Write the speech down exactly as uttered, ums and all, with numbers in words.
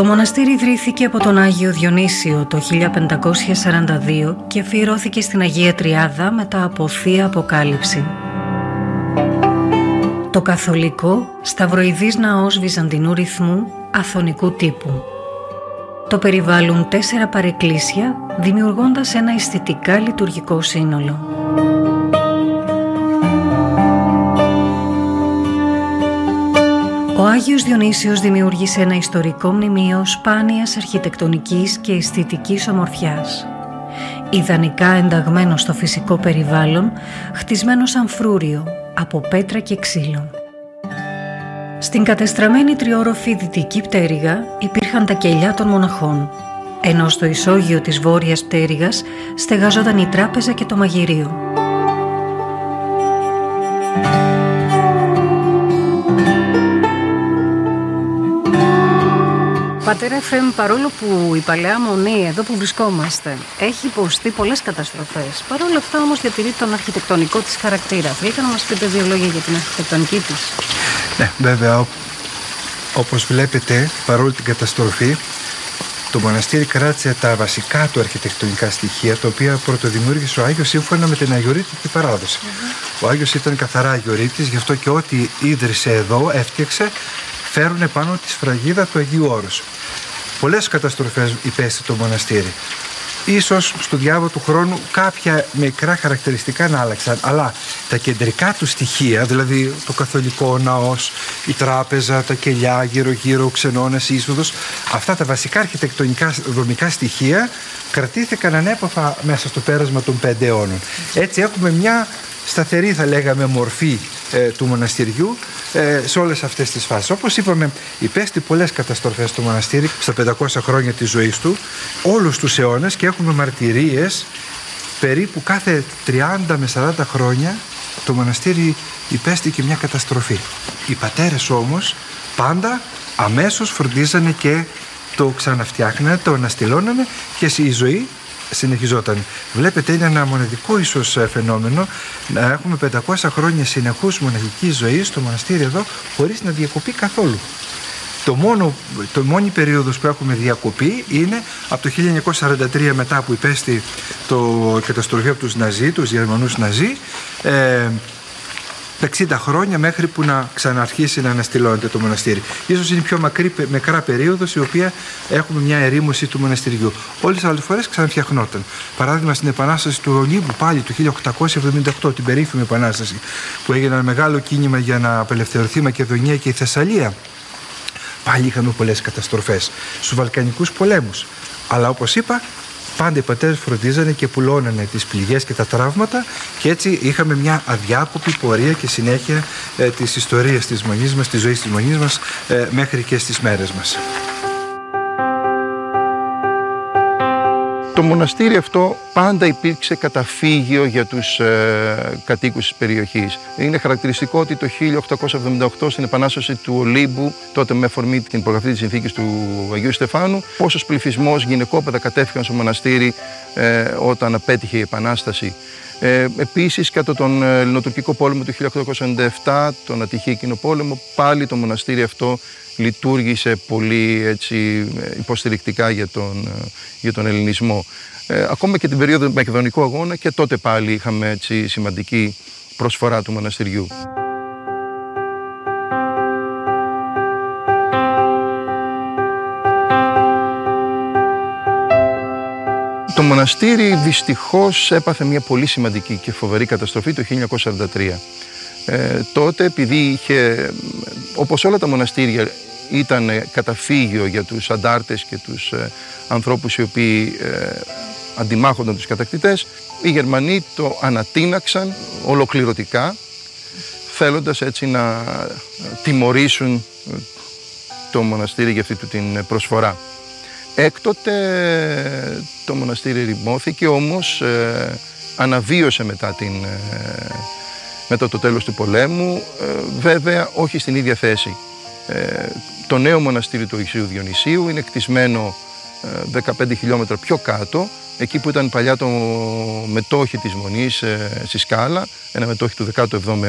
Το μοναστήρι ιδρύθηκε από τον Άγιο Διονύσιο το χίλια πεντακόσια σαράντα δύο και αφιερώθηκε στην Αγία Τριάδα μετά από Θεία Αποκάλυψη. Το καθολικό σταυροειδής ναός βυζαντινού ρυθμού αθωνικού τύπου. Το περιβάλλουν τέσσερα παρεκκλήσια, δημιουργώντας ένα αισθητικά λειτουργικό σύνολο. Ο Άγιος Διονύσιος δημιούργησε ένα ιστορικό μνημείο σπάνιας αρχιτεκτονικής και αισθητικής ομορφιάς. Ιδανικά ενταγμένο στο φυσικό περιβάλλον, χτισμένο σαν φρούριο, από πέτρα και ξύλο. Στην κατεστραμμένη τριόροφη δυτική πτέρυγα υπήρχαν τα κελιά των μοναχών, ενώ στο ισόγειο της βόρειας πτέρυγας στεγάζονταν η τράπεζα και το μαγειρίο. Πατέρα Εφραίμ, παρόλο που η Παλαιά Μονή, εδώ που βρισκόμαστε, έχει υποστεί πολλές καταστροφές, παρόλα αυτά όμως διατηρεί τον αρχιτεκτονικό της χαρακτήρα. Θέλετε να μας πείτε δύο λόγια για την αρχιτεκτονική της? Ναι, βέβαια, όπως βλέπετε, παρόλη την καταστροφή, το μοναστήρι κράτησε τα βασικά του αρχιτεκτονικά στοιχεία, τα οποία πρωτοδημιούργησε ο Άγιος σύμφωνα με την αγιορείτικη παράδοση. Mm-hmm. Ο Άγιος ήταν καθαρά αγιορείτης, γι' αυτό και ό,τι ίδρυσε εδώ, έφτιαξε, φέρουν επάνω τη σφραγίδα του Αγίου Όρους. Πολλές καταστροφές υπέστη το μοναστήρι. Ίσως στο διάβο του χρόνου κάποια μικρά χαρακτηριστικά να άλλαξαν, αλλά τα κεντρικά του στοιχεία, δηλαδή το καθολικό ναός, η τράπεζα, τα κελιά γύρω-γύρω, ο ξενώνας, η είσοδος, αυτά τα βασικά αρχιτεκτονικά δομικά στοιχεία κρατήθηκαν ανέπαφα μέσα στο πέρασμα των πέντε αιώνων. Έτσι έχουμε μια σταθερή, θα λέγαμε, μορφή ε, του μοναστηριού ε, σε όλες αυτές τις φάσεις. Όπως είπαμε, υπέστη πολλές καταστροφές στο μοναστήρι στα πεντακόσια χρόνια της ζωής του, όλους τους αιώνες, και έχουμε μαρτυρίες περίπου κάθε τριάντα με σαράντα χρόνια το μοναστήρι υπέστη και μια καταστροφή. Οι πατέρες όμως πάντα αμέσως φροντίζανε και το ξαναφτιάχνανε, το αναστηλώνανε και η ζωή συνεχιζόταν. Βλέπετε, είναι ένα μοναδικό ίσως φαινόμενο να έχουμε πεντακόσια χρόνια συνεχούς μοναχικής ζωής στο μοναστήρι εδώ χωρίς να διακοπεί καθόλου. Το μόνο, το μόνη περίοδος που έχουμε διακοπή είναι από το χίλια εννιακόσια σαράντα τρία, μετά που υπέστη το καταστροφή από τους Ναζί, τους Γερμανούς Ναζί, ε, εξήντα χρόνια μέχρι που να ξαναρχίσει να αναστηλώνεται το μοναστήρι. Ίσως είναι η πιο μακρύ, μικρά περίοδος η οποία έχουμε μια ερήμωση του μοναστηριού. Όλες τις άλλες φορές ξαναφτιαχνόταν. Παράδειγμα, στην Επανάσταση του Ολύμπου, πάλι το χίλια οκτακόσια εβδομήντα οκτώ, την περίφημη Επανάσταση, που έγινε ένα μεγάλο κίνημα για να απελευθερωθεί η Μακεδονία και η Θεσσαλία. Πάλι είχαμε πολλές καταστροφές στους Βαλκανικούς πολέμους. Αλλά όπως είπα, πάντα οι πατέρες φροντίζανε και πουλώνανε τις πληγές και τα τραύματα, και έτσι είχαμε μια αδιάκοπη πορεία και συνέχεια ε, της ιστορίας της Μονής μας, της ζωής της Μονής μας, ε, μέχρι και στις μέρες μας. Το μοναστήρι αυτό πάντα υπήρξε καταφύγιο για τους ε, κατοίκους της περιοχής. Είναι χαρακτηριστικό ότι το χίλια οκτακόσια εβδομήντα οκτώ, στην Επανάσταση του Ολύμπου, τότε με αφορμή την υπογραφή της συνθήκης του Αγίου Στεφάνου, πόσος πληθυσμός γυναικόπαιδα κατέφυγαν στο μοναστήρι ε, όταν απέτυχε η Επανάσταση. Ε, επίσης, κατά τον Ελληνοτουρκικό πόλεμο του χίλια οκτακόσια ενενήντα επτά, τον ατυχή εκείνο πόλεμο, πάλι το μοναστήρι αυτό λειτουργήσε πολύ έτσι, υποστηρικτικά για τον, για τον ελληνισμό. Ε, ακόμα και την περίοδο του Μακεδονικού Αγώνα, και τότε πάλι είχαμε έτσι, σημαντική προσφορά του μοναστηριού. Το μοναστήρι δυστυχώς έπαθε μια πολύ σημαντική και φοβερή καταστροφή το χίλια εννιακόσια σαράντα τρία. Ε, τότε, επειδή είχε, όπως όλα τα μοναστήρια, ήταν καταφύγιο για τους αντάρτες και τους ε, ανθρώπους οι οποίοι ε, αντιμάχονταν τους κατακτητές, οι Γερμανοί το ανατείναξαν ολοκληρωτικά, θέλοντας έτσι να τιμωρήσουν το μοναστήρι για αυτή του την προσφορά. Έκτοτε το μοναστήρι ρημώθηκε, όμως ε, αναβίωσε μετά, την, ε, μετά το τέλος του πολέμου, ε, βέβαια όχι στην ίδια θέση. Ε, το νέο μοναστήρι του Αγίου Διονυσίου είναι κτισμένο ε, δεκαπέντε χιλιόμετρα πιο κάτω, εκεί που ήταν παλιά το μετόχι της Μονής ε, στη Σκάλα, ένα μετόχι του δέκατου εβδόμου